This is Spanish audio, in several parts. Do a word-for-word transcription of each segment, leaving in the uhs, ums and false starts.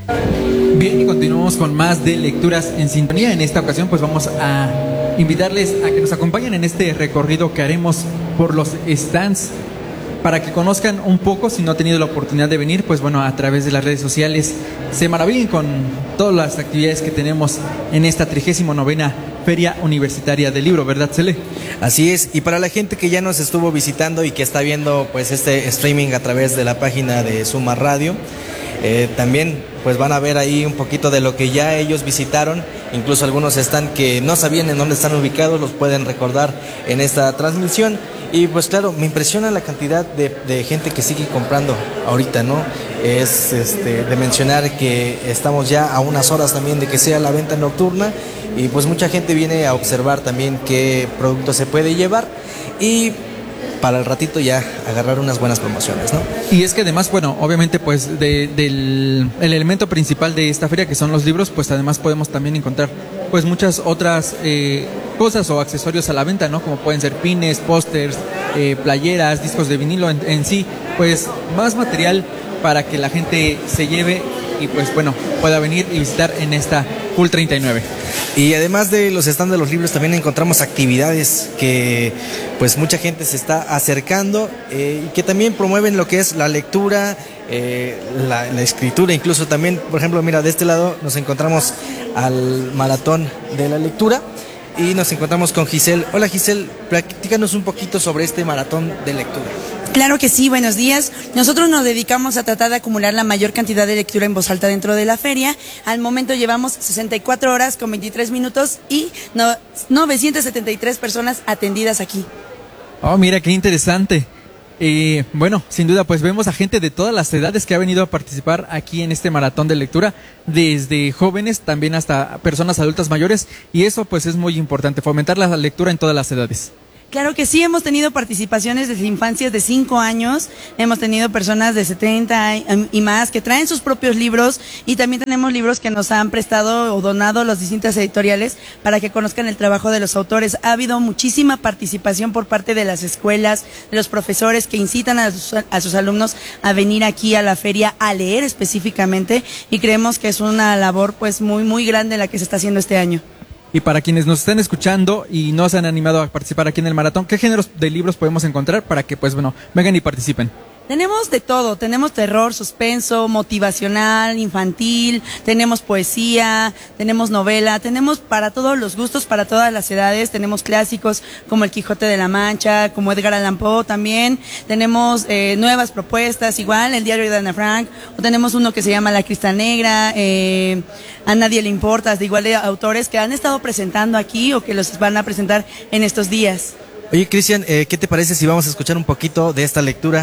Bien, y continuamos con más de Lecturas en Sintonía. En esta ocasión pues vamos a invitarles a que nos acompañen en este recorrido que haremos por los stands para que conozcan un poco. Si no han tenido la oportunidad de venir, pues bueno, a través de las redes sociales se maravillen con todas las actividades que tenemos en esta trigésima novena Feria Universitaria del Libro, ¿verdad, Cele? Así es, y para la gente que ya nos estuvo visitando y que está viendo pues este streaming a través de la página de Suma Radio, eh, también pues van a ver ahí un poquito de lo que ya ellos visitaron. Incluso algunos están que no sabían en dónde están ubicados, los pueden recordar en esta transmisión. Y pues claro, me impresiona la cantidad de, de gente que sigue comprando ahorita, ¿no? Es este, de mencionar que estamos ya a unas horas también de que sea la venta nocturna, y pues mucha gente viene a observar también qué producto se puede llevar y para el ratito ya agarrar unas buenas promociones, ¿no? Y es que además, bueno, obviamente pues de, del el elemento principal de esta feria, que son los libros, pues además podemos también encontrar pues muchas otras eh, cosas o accesorios a la venta, ¿no? Como pueden ser pines, pósters, eh, playeras, discos de vinilo, en, en sí, pues más material para que la gente se lleve y pues bueno, pueda venir y visitar en esta Full treinta y nueve. Y además de los stands de los libros, también encontramos actividades que pues mucha gente se está acercando eh, y que también promueven lo que es la lectura, eh, la, la escritura. Incluso también, por ejemplo, mira, de este lado nos encontramos al maratón de la lectura y nos encontramos con Giselle. Hola Giselle, platícanos un poquito sobre este maratón de lectura. Claro que sí, buenos días. Nosotros nos dedicamos a tratar de acumular la mayor cantidad de lectura en voz alta dentro de la feria. Al momento llevamos sesenta y cuatro horas con veintitrés minutos y no, novecientas setenta y tres personas atendidas aquí. Oh, mira, qué interesante. Eh, bueno, sin duda, pues vemos a gente de todas las edades que ha venido a participar aquí en este maratón de lectura, desde jóvenes también hasta personas adultas mayores, y eso pues es muy importante, fomentar la lectura en todas las edades. Claro que sí, hemos tenido participaciones desde infancias de cinco años, hemos tenido personas de setenta y más que traen sus propios libros, y también tenemos libros que nos han prestado o donado las distintas editoriales para que conozcan el trabajo de los autores. Ha habido muchísima participación por parte de las escuelas, de los profesores que incitan a sus, a sus alumnos a venir aquí a la feria a leer específicamente, y creemos que es una labor pues muy muy grande la que se está haciendo este año. Y para quienes nos están escuchando y no se han animado a participar aquí en el maratón, ¿qué géneros de libros podemos encontrar para que, pues bueno, vengan y participen? Tenemos de todo, tenemos terror, suspenso, motivacional, infantil, tenemos poesía, tenemos novela, tenemos para todos los gustos, para todas las edades, tenemos clásicos como El Quijote de la Mancha, como Edgar Allan Poe también, tenemos eh, nuevas propuestas, igual El Diario de Ana Frank, o tenemos uno que se llama La Crista Negra, eh, A Nadie le Importas, de igual de autores que han estado presentando aquí o que los van a presentar en estos días. Oye, Cristian, eh, ¿qué te parece si vamos a escuchar un poquito de esta lectura?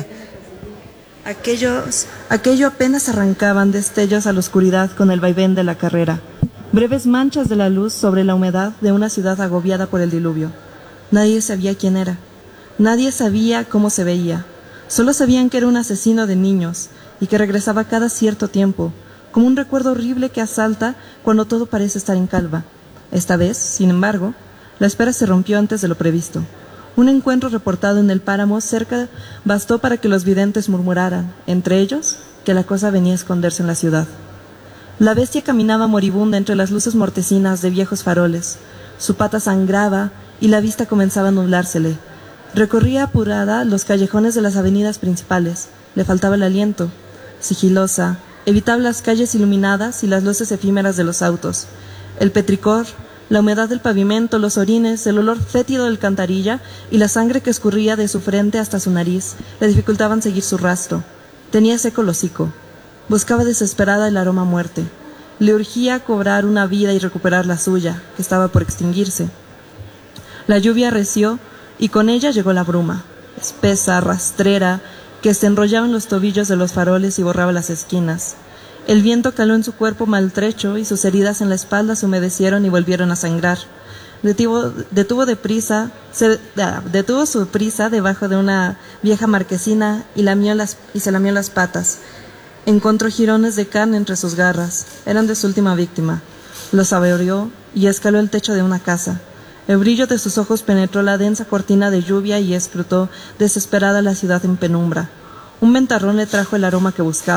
Aquellos, aquello apenas arrancaban destellos a la oscuridad con el vaivén de la carrera, breves manchas de la luz sobre la humedad de una ciudad agobiada por el diluvio. Nadie sabía quién era, nadie sabía cómo se veía, solo sabían que era un asesino de niños y que regresaba cada cierto tiempo, como un recuerdo horrible que asalta cuando todo parece estar en calma. Esta vez, sin embargo, la espera se rompió antes de lo previsto. Un encuentro reportado en el páramo cerca bastó para que los videntes murmuraran, entre ellos, que la cosa venía a esconderse en la ciudad. La bestia caminaba moribunda entre las luces mortecinas de viejos faroles. Su pata sangraba y la vista comenzaba a nublársele. Recorría apurada los callejones de las avenidas principales. Le faltaba el aliento. Sigilosa, evitaba las calles iluminadas y las luces efímeras de los autos. El petricor, la humedad del pavimento, los orines, el olor fétido del alcantarilla y la sangre que escurría de su frente hasta su nariz le dificultaban seguir su rastro. Tenía seco el hocico. Buscaba desesperada el aroma a muerte. Le urgía cobrar una vida y recuperar la suya, que estaba por extinguirse. La lluvia arreció y con ella llegó la bruma, espesa, rastrera, que se enrollaba en los tobillos de los faroles y borraba las esquinas. El viento caló en su cuerpo maltrecho y sus heridas en la espalda se humedecieron y volvieron a sangrar. Detuvo, detuvo, de prisa, se, detuvo su prisa debajo de una vieja marquesina y, lamió las, y se lamió las patas. Encontró jirones de carne entre sus garras. Eran de su última víctima. Los saboreó y escaló el techo de una casa. El brillo de sus ojos penetró la densa cortina de lluvia y escrutó desesperada la ciudad en penumbra. Un ventarrón le trajo el aroma que buscaba.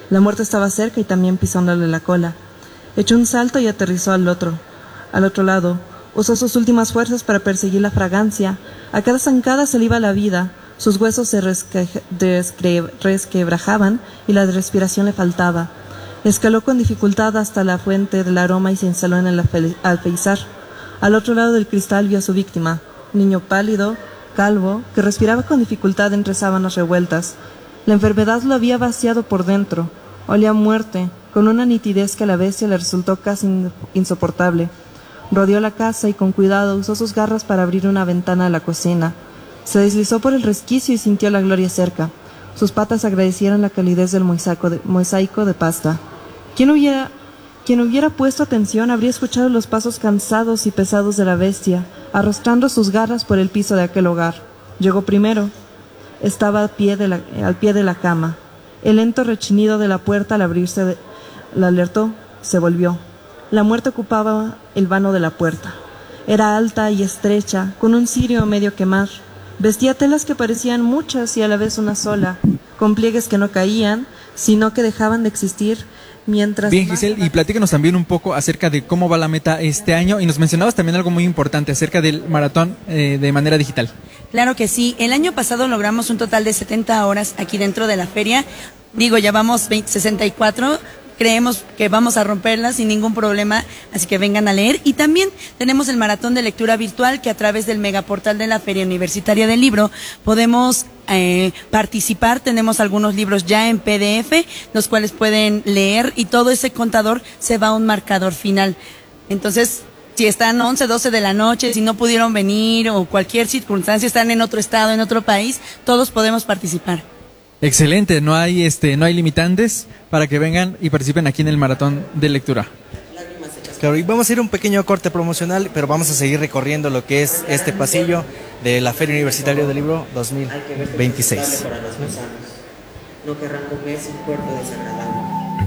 La muerte estaba cerca y también pisándole la cola. Echó un salto y aterrizó al otro, al otro lado. Usó sus últimas fuerzas para perseguir la fragancia. A cada zancada se le iba la vida. Sus huesos se resque resque resquebrajaban y la respiración le faltaba. Escaló con dificultad hasta la fuente del aroma y se instaló en el alféizar. Al otro lado del cristal vio a su víctima, un niño pálido, calvo, que respiraba con dificultad entre sábanas revueltas. La enfermedad lo había vaciado por dentro. Olía a muerte, con una nitidez que a la bestia le resultó casi insoportable. Rodeó la casa y con cuidado usó sus garras para abrir una ventana de la cocina. Se deslizó por el resquicio y sintió la gloria cerca. Sus patas agradecieron la calidez del mosaico de, mosaico de pasta. Quien hubiera, quien hubiera puesto atención habría escuchado los pasos cansados y pesados de la bestia, arrastrando sus garras por el piso de aquel hogar. Llegó primero. Estaba al pie de la, al pie de la cama. El lento rechinido de la puerta al abrirse de, la alertó. Se volvió. La muerte ocupaba el vano de la puerta. Era alta y estrecha, con un cirio a medio quemar. Vestía telas que parecían muchas y a la vez una sola, con pliegues que no caían, sino que dejaban de existir mientras... Bien, Giselle, y platícanos también un poco acerca de cómo va la meta este año, y nos mencionabas también algo muy importante acerca del maratón eh, de manera digital. Claro que sí, el año pasado logramos un total de setenta horas aquí dentro de la feria, digo, ya vamos veinte, sesenta y cuatro, creemos que vamos a romperla sin ningún problema, así que vengan a leer. Y también tenemos el maratón de lectura virtual, que a través del megaportal de la Feria Universitaria del Libro podemos eh, participar. Tenemos algunos libros ya en P D F, los cuales pueden leer, y todo ese contador se va a un marcador final. Entonces, si están once, doce de la noche, si no pudieron venir o cualquier circunstancia, están en otro estado, en otro país, todos podemos participar. Excelente, no hay este, no hay limitantes para que vengan y participen aquí en el maratón de lectura. Claro, y vamos a ir a un pequeño corte promocional, pero vamos a seguir recorriendo lo que es este pasillo de la Feria Universitaria del Libro dos mil veintiséis. No querrán comerse un cuerpo desagradable.